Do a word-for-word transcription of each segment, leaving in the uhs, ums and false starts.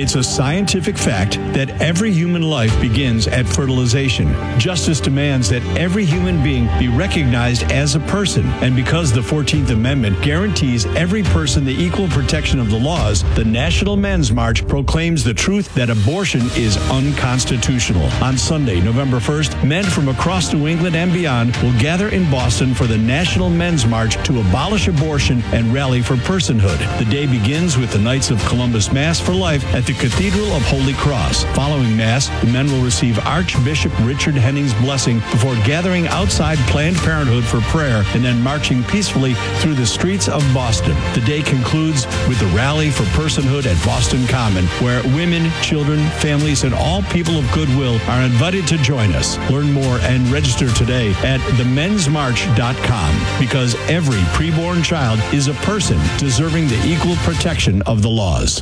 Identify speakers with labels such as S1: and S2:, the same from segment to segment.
S1: It's a scientific fact that every human life begins at fertilization. Justice demands that every human being be recognized as a person. And because the fourteenth Amendment guarantees every person the equal protection of the laws, the National Men's March proclaims the truth that abortion is unconstitutional. On Sunday, November first, men from across New England and beyond will gather in Boston for the National Men's March to abolish abortion and rally for personhood. The day begins with the Knights of Columbus Mass for Life at the Cathedral of Holy Cross. Following Mass, the men will receive Archbishop Richard Henning's blessing before gathering outside Planned Parenthood for prayer and then marching peacefully through the streets of Boston. The day concludes with the Rally for Personhood at Boston Common, where women, children, families, and all people of goodwill are invited to join us. Learn more and register today at the men's march dot com, because every preborn child is a person deserving the equal protection of the laws.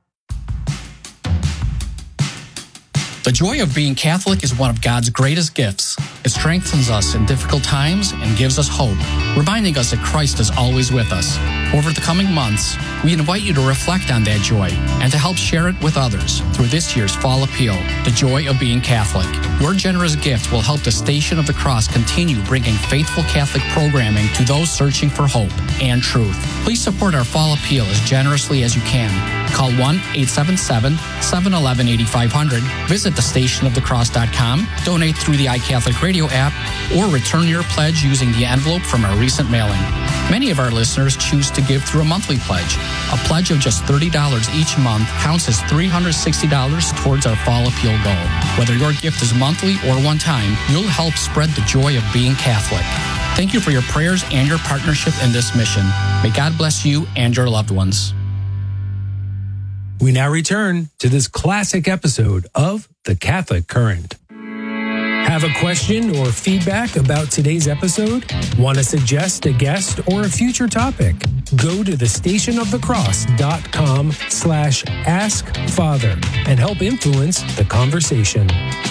S2: The joy of being Catholic is one of God's greatest gifts. It strengthens us in difficult times and gives us hope, reminding us that Christ is always with us. Over the coming months, we invite you to reflect on that joy and to help share it with others through this year's Fall Appeal, The Joy of Being Catholic. Your generous gift will help the Station of the Cross continue bringing faithful Catholic programming to those searching for hope and truth. Please support our Fall Appeal as generously as you can. Call one eight seven seven, seven one one, eight five zero zero, visit the station of the cross dot com, donate through the iCatholic Radio app, or return your pledge using the envelope from our recent mailing. Many of our listeners choose to give through a monthly pledge. A pledge of just thirty dollars each month counts as three hundred sixty dollars towards our Fall Appeal goal. Whether your gift is monthly or one time, you'll help spread the joy of being Catholic. Thank you for your prayers and your partnership in this mission. May God bless you and your loved ones.
S3: We now return to this classic episode of The Catholic Current. Have a question or feedback about today's episode? Want to suggest a guest or a future topic? Go to the station of the cross dot com slash ask father and help influence the conversation.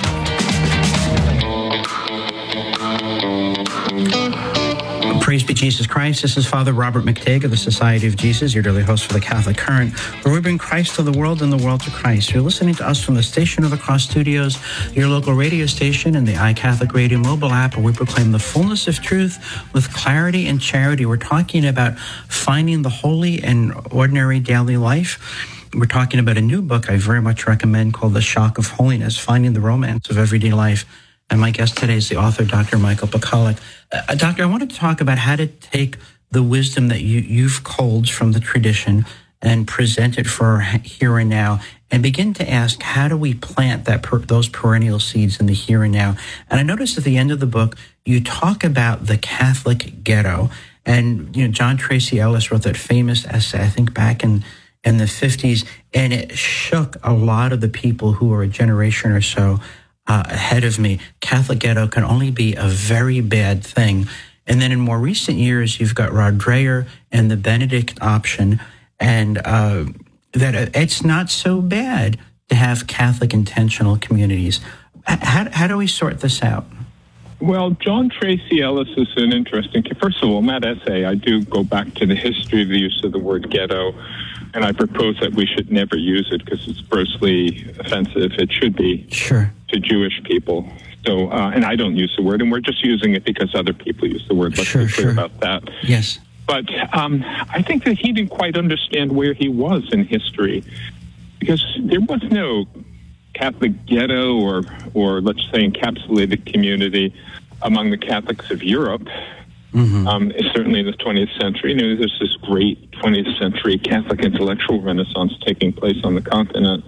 S4: Praise be Jesus Christ. This is Father Robert McTague of the Society of Jesus, your daily host for the Catholic Current, where we bring Christ to the world and the world to Christ. You're listening to us from the Station of the Cross Studios, your local radio station, and the iCatholic Radio mobile app, where we proclaim the fullness of truth with clarity and charity. We're talking about finding the holy and ordinary daily life. We're talking about a new book I very much recommend called The Shock of Holiness, Finding the Romance of Everyday Life. And my guest today is the author, Doctor Michael Pakaluk. Uh, doctor, I wanted to talk about how to take the wisdom that you, you've culled from the tradition and present it for here and now, and begin to ask, how do we plant that per, those perennial seeds in the here and now? And I noticed at the end of the book, you talk about the Catholic ghetto. And, you know, John Tracy Ellis wrote that famous essay, I think back in, in the fifties, and it shook a lot of the people who were a generation or so Uh, ahead of me. Catholic ghetto can only be a very bad thing. And then in more recent years, you've got Rod Dreher and the Benedict option, and uh, that it's not so bad to have Catholic intentional communities. How, how do we sort this out?
S5: Well, John Tracy Ellis is an interesting, first of all, in that essay, I do go back to the history of the use of the word ghetto, and I propose that we should never use it because it's grossly offensive. It should be
S4: sure
S5: to Jewish people. So, uh, and I don't use the word, and we're just using it because other people use the word. Let's
S4: sure,
S5: be clear
S4: sure.
S5: about that.
S4: Yes.
S5: But um, I think that he didn't quite understand where he was in history, because there was no Catholic ghetto or, or let's say, encapsulated community among the Catholics of Europe. Mm-hmm. Um, certainly in the twentieth century, you know, there's this great twentieth century Catholic intellectual renaissance taking place on the continent.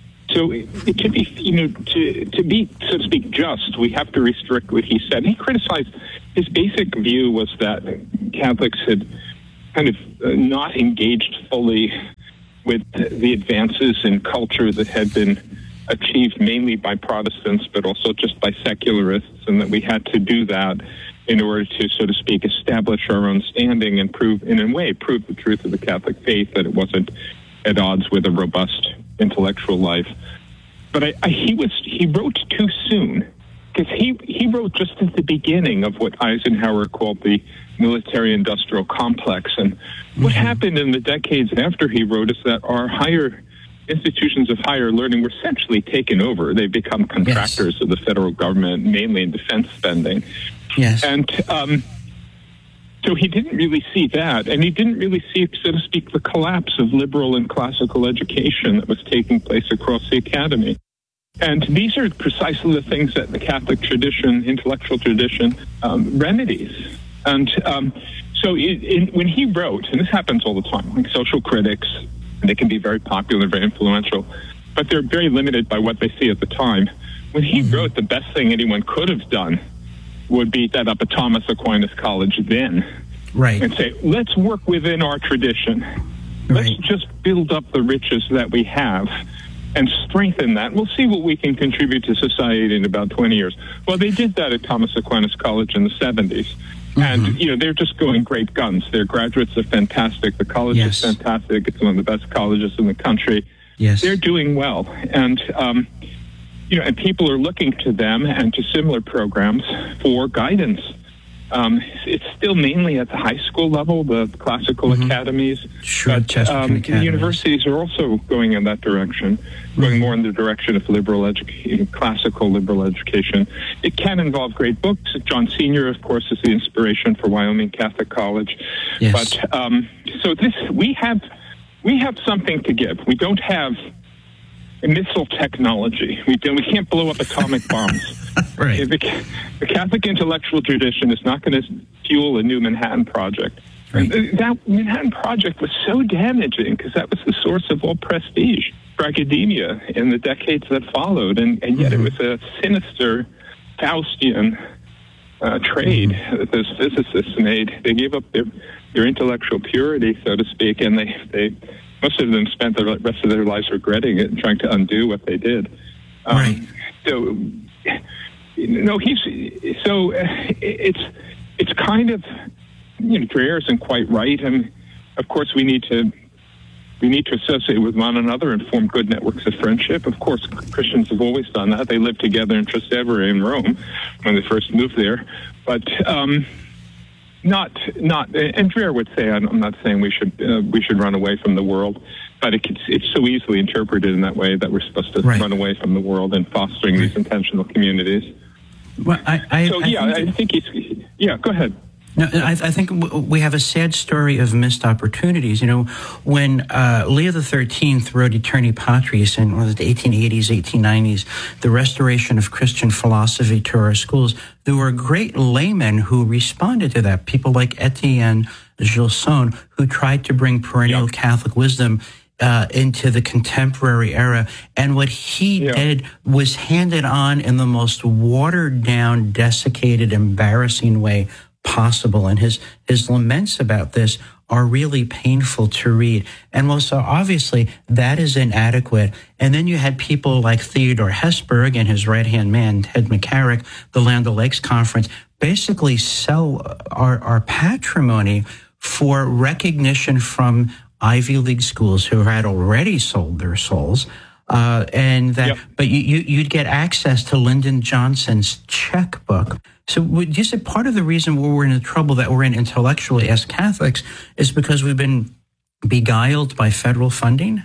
S5: So it, it, to be, you know, to to be, so to speak, just, we have to restrict what he said. He criticized, his basic view was that Catholics had kind of uh, not engaged fully with the advances in culture that had been achieved mainly by Protestants, but also just by secularists, and that we had to do that in order to, so to speak, establish our own standing and prove, in a way, prove the truth of the Catholic faith, that it wasn't at odds with a robust intellectual life. But I, I, he was he wrote too soon, because he, he wrote just at the beginning of what Eisenhower called the military-industrial complex. And what mm-hmm. happened in the decades after he wrote is that our higher institutions of higher learning were essentially taken over. They've become contractors yes. of the federal government, mainly in defense spending.
S4: Yes.
S5: And um, so he didn't really see that, and he didn't really see, so to speak, the collapse of liberal and classical education that was taking place across the academy. And these are precisely the things that the Catholic tradition, intellectual tradition, um, remedies. And um, so it, it, when he wrote, and this happens all the time, like social critics, they can be very popular, very influential, but they're very limited by what they see at the time. When he mm-hmm. wrote, the best thing anyone could have done would be set up a Thomas Aquinas College then.
S4: Right.
S5: And say, let's work within our tradition. Let's right. just build up the riches that we have and strengthen that. We'll see what we can contribute to society in about twenty years. Well, they did that at Thomas Aquinas College in the seventies. Mm-hmm. And, you know, they're just going great guns. Their graduates are fantastic. The college yes. is fantastic. It's one of the best colleges in the country.
S4: Yes.
S5: They're doing well. And, um, you know, and people are looking to them and to similar programs for guidance. Um, it's still mainly at the high school level, the classical mm-hmm. academies.
S4: Sure,
S5: but um, the universities are also going in that direction, mm-hmm. going more in the direction of liberal education, classical liberal education. It can involve great books. John Senior, of course, is the inspiration for Wyoming Catholic College.
S4: Yes.
S5: But um, so this we have we have something to give. We don't have missile technology. We don't, we can't blow up atomic bombs.
S4: Right.
S5: The, the Catholic intellectual tradition is not going to fuel a new Manhattan Project.
S4: Right.
S5: That Manhattan Project was so damaging because that was the source of all prestige for academia in the decades that followed, and, and yet mm-hmm. it was a sinister Faustian uh, trade mm-hmm. that those physicists made. They gave up their, their intellectual purity, so to speak, and they, they most of them spent the rest of their lives regretting it and trying to undo what they did. Um,
S4: right.
S5: So, you know, he's so uh, it's it's kind of, you know, Dreher isn't quite right, and of course we need to we need to associate with one another and form good networks of friendship. Of course, Christians have always done that. They lived together in Trastevere in Rome when they first moved there, but. Um, Not, not, and Dreher would say, I'm not saying we should uh, we should run away from the world, but it, it's so easily interpreted in that way that we're supposed to
S4: right.
S5: run away from the world and fostering
S4: right.
S5: these intentional communities.
S4: Well, I, I,
S5: so,
S4: I
S5: yeah,
S4: think
S5: I think he's, yeah, go ahead.
S4: No, I, I think we have a sad story of missed opportunities. You know, when uh, Leo the thirteenth wrote Aeterni Patris in what was it, the eighteen eighties, eighteen nineties, the restoration of Christian philosophy to our schools, there were great laymen who responded to that. People like Etienne Gilson, who tried to bring perennial yep. Catholic wisdom uh, into the contemporary era. And what he yep. did was handed on in the most watered down, desiccated, embarrassing way possible, and his his laments about this are really painful to read. And well, so obviously that is inadequate. And then you had people like Theodore Hesburgh and his right-hand man, Ted McCarrick, the Land O'Lakes Conference, basically sell our, our patrimony for recognition from Ivy League schools who had already sold their souls. Uh, and that, yep. but you, you, you'd get access to Lyndon Johnson's checkbook. So would you say part of the reason we're in the trouble that we're in intellectually as Catholics is because we've been beguiled by federal funding?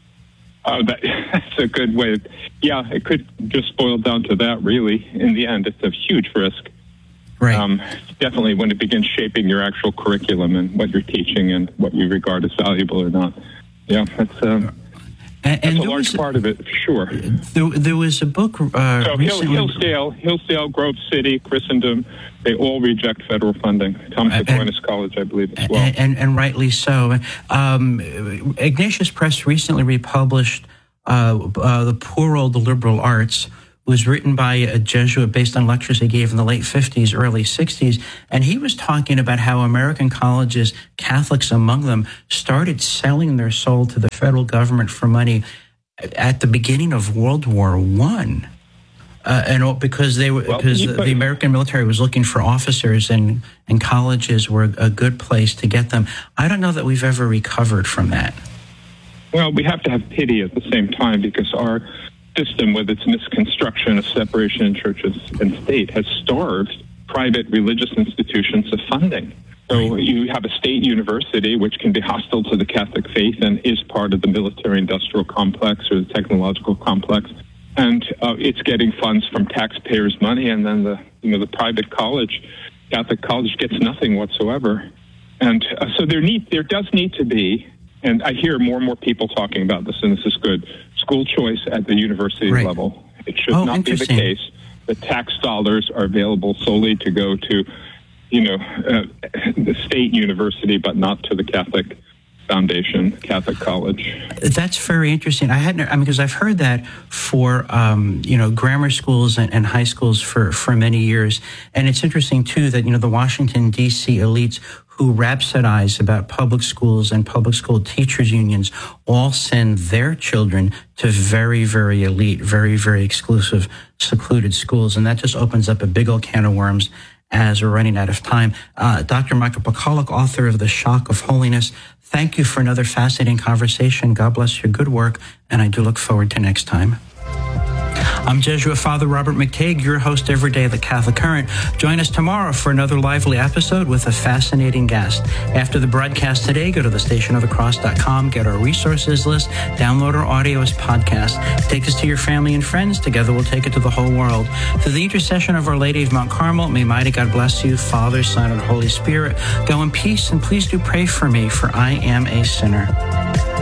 S5: Uh, that, that's a good way. Of, yeah, it could just boil down to that, really. In the end, it's a huge risk.
S4: Right.
S5: Um, definitely when it begins shaping your actual curriculum and what you're teaching and what you regard as valuable or not. Yeah, that's... Uh,
S4: And, and
S5: That's a large was, part of it, for sure.
S4: There, there was a book uh,
S5: so Hill, Hillsdale, Hillsdale, Grove City, Christendom, they all reject federal funding. Thomas Aquinas College, I believe, as well.
S4: And, and, and rightly so. Um, Ignatius Press recently republished uh, uh, The Poor Old Liberal Arts. It was written by a Jesuit based on lectures he gave in the late fifties, early sixties. And he was talking about how American colleges, Catholics among them, started selling their soul to the federal government for money at the beginning of World War One. Uh, and because they were,
S5: well,
S4: because
S5: you,
S4: the American military was looking for officers, and, and colleges were a good place to get them. I don't know that we've ever recovered from that.
S5: Well, we have to have pity at the same time, because our system, with its misconstruction of separation in churches and state, has starved private religious institutions of funding. So you have a state university, which can be hostile to the Catholic faith and is part of the military-industrial complex or the technological complex, and uh, it's getting funds from taxpayers' money, and then the you know the private college, Catholic college, gets nothing whatsoever. And uh, so there need there does need to be, and I hear more and more people talking about this, and this is good, school choice at the university
S4: right.
S5: level. It should
S4: oh,
S5: not be the case that tax dollars are available solely to go to, you know, uh, the state university, but not to the Catholic Foundation, Catholic College.
S4: That's very interesting. I hadn't, I mean, because I've heard that for, um, you know, grammar schools and, and high schools for, for many years. And it's interesting, too, that, you know, the Washington, D C elites who rhapsodize about public schools and public school teachers unions all send their children to very, very elite, very, very exclusive, secluded schools. And that just opens up a big old can of worms as we're running out of time. Uh, Doctor Michael Pacalek, author of The Shock of Holiness, thank you for another fascinating conversation. God bless your good work, and I do look forward to next time. I'm Jesuit Father Robert McTague, your host every day of The Catholic Current. Join us tomorrow for another lively episode with a fascinating guest. After the broadcast today, go to the station of the cross dot com, get our resources list, download our audio as podcast. Take us to your family and friends. Together we'll take it to the whole world. Through the intercession of Our Lady of Mount Carmel, may mighty God bless you, Father, Son, and Holy Spirit. Go in peace, and please do pray for me, for I am a sinner.